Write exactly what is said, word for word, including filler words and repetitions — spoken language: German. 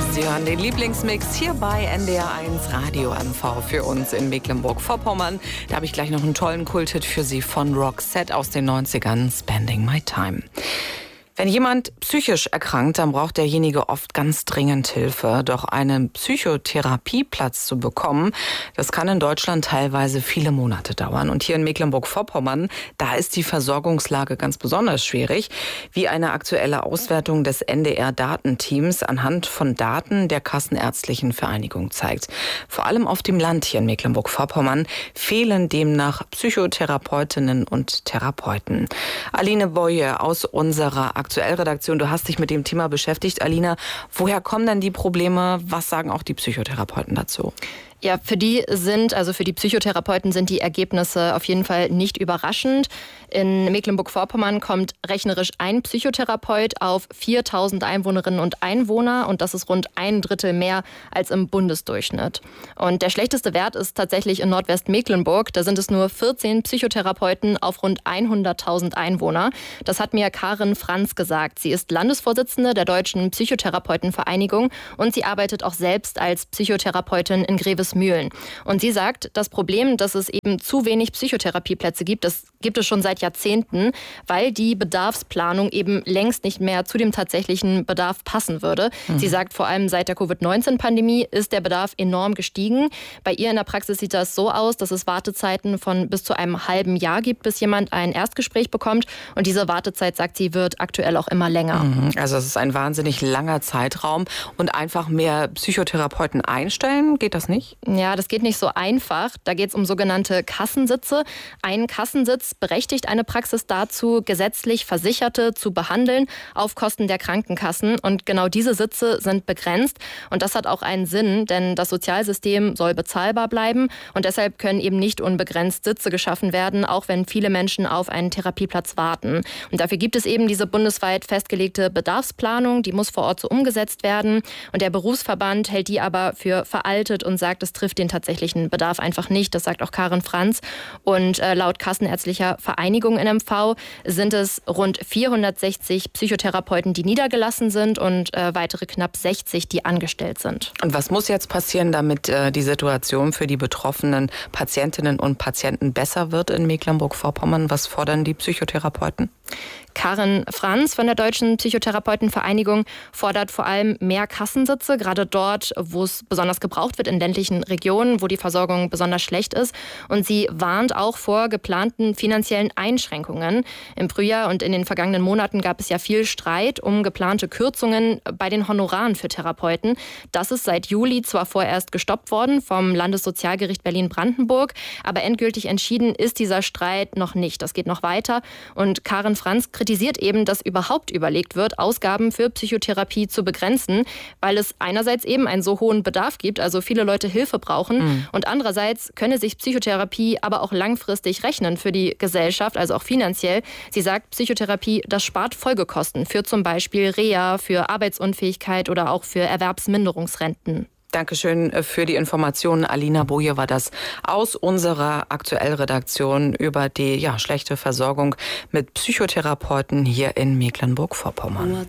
Sie hören den Lieblingsmix hier bei N D R eins Radio M V für uns in Mecklenburg-Vorpommern. Da habe ich gleich noch einen tollen Kulthit für Sie von Roxette aus den neunzigern, Spending My Time. Wenn jemand psychisch erkrankt, dann braucht derjenige oft ganz dringend Hilfe. Doch einen Psychotherapieplatz zu bekommen, das kann in Deutschland teilweise viele Monate dauern. Und hier in Mecklenburg-Vorpommern, da ist die Versorgungslage ganz besonders schwierig, wie eine aktuelle Auswertung des N D R-Datenteams anhand von Daten der Kassenärztlichen Vereinigung zeigt. Vor allem auf dem Land hier in Mecklenburg-Vorpommern fehlen demnach Psychotherapeutinnen und Therapeuten. Aline Boye aus unserer Aktuellredaktion, du hast dich mit dem Thema beschäftigt. Alina, woher kommen denn die Probleme? Was sagen auch die Psychotherapeuten dazu? Ja, für die sind, also für die Psychotherapeuten sind die Ergebnisse auf jeden Fall nicht überraschend. In Mecklenburg-Vorpommern kommt rechnerisch ein Psychotherapeut auf viertausend Einwohnerinnen und Einwohner und das ist rund ein Drittel mehr als im Bundesdurchschnitt. Und der schlechteste Wert ist tatsächlich in Nordwestmecklenburg. Da sind es nur vierzehn Psychotherapeuten auf rund hunderttausend Einwohner. Das hat mir Karin Franz gesagt. Sie ist Landesvorsitzende der Deutschen Psychotherapeutenvereinigung und sie arbeitet auch selbst als Psychotherapeutin in Grevesmühlen. Und sie sagt, das Problem, dass es eben zu wenig Psychotherapieplätze gibt, das gibt es schon seit Jahrzehnten, weil die Bedarfsplanung eben längst nicht mehr zu dem tatsächlichen Bedarf passen würde. Mhm. Sie sagt, vor allem seit der Covid neunzehn Pandemie ist der Bedarf enorm gestiegen. Bei ihr in der Praxis sieht das so aus, dass es Wartezeiten von bis zu einem halben Jahr gibt, bis jemand ein Erstgespräch bekommt. Und diese Wartezeit, sagt sie, wird aktuell auch immer länger. Mhm. Also es ist ein wahnsinnig langer Zeitraum. Und einfach mehr Psychotherapeuten einstellen, geht das nicht? Ja, das geht nicht so einfach. Da geht es um sogenannte Kassensitze. Ein Kassensitz berechtigt eine Praxis dazu, gesetzlich Versicherte zu behandeln auf Kosten der Krankenkassen. Und genau diese Sitze sind begrenzt. Und das hat auch einen Sinn, denn das Sozialsystem soll bezahlbar bleiben. Und deshalb können eben nicht unbegrenzt Sitze geschaffen werden, auch wenn viele Menschen auf einen Therapieplatz warten. Und dafür gibt es eben diese bundesweit festgelegte Bedarfsplanung. Die muss vor Ort so umgesetzt werden. Und der Berufsverband hält die aber für veraltet und sagt, es trifft den tatsächlichen Bedarf einfach nicht. Das sagt auch Karin Franz. Und äh, laut Kassenärztlicher Vereinigung in M V sind es rund vierhundertsechzig Psychotherapeuten, die niedergelassen sind und äh, weitere knapp sechzig, die angestellt sind. Und was muss jetzt passieren, damit äh, die Situation für die betroffenen Patientinnen und Patienten besser wird in Mecklenburg-Vorpommern? Was fordern die Psychotherapeuten? Karin Franz von der Deutschen Psychotherapeutenvereinigung fordert vor allem mehr Kassensitze, gerade dort, wo es besonders gebraucht wird, in ländlichen Regionen, wo die Versorgung besonders schlecht ist. Und sie warnt auch vor geplanten finanziellen Einschränkungen. Im Frühjahr und in den vergangenen Monaten gab es ja viel Streit um geplante Kürzungen bei den Honoraren für Therapeuten. Das ist seit Juli zwar vorerst gestoppt worden vom Landessozialgericht Berlin-Brandenburg, aber endgültig entschieden ist dieser Streit noch nicht. Das geht noch weiter. Und Karin Franz kritisiert eben, dass überhaupt überlegt wird, Ausgaben für Psychotherapie zu begrenzen, weil es einerseits eben einen so hohen Bedarf gibt, also viele Leute Hilfe brauchen mhm. und andererseits könne sich Psychotherapie aber auch langfristig rechnen für die Gesellschaft, also auch finanziell. Sie sagt, Psychotherapie, das spart Folgekosten für zum Beispiel Reha, für Arbeitsunfähigkeit oder auch für Erwerbsminderungsrenten. Dankeschön für die Informationen. Alina Boje war das aus unserer Aktuellredaktion über die ja, schlechte Versorgung mit Psychotherapeuten hier in Mecklenburg-Vorpommern.